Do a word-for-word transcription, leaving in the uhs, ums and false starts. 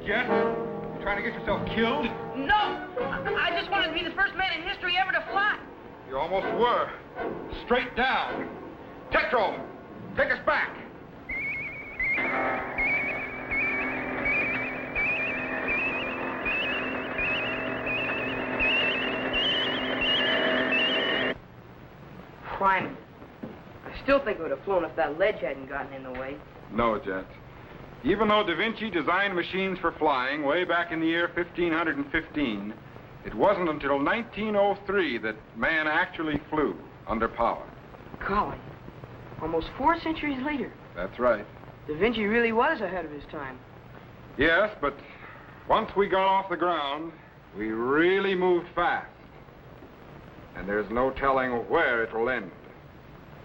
Jet? You trying to get yourself killed? No! I I just wanted to be the first man in history ever to fly. You almost were. Straight down. Tetro, take us back. Fine. I still think it would have flown if that ledge hadn't gotten in the way. No, Jet. Even though Da Vinci designed machines for flying way back in the year fifteen fifteen, it wasn't until nineteen oh three that man actually flew under power. Golly, almost four centuries later. That's right. Da Vinci really was ahead of his time. Yes, but once we got off the ground, we really moved fast. And there's no telling where it will end.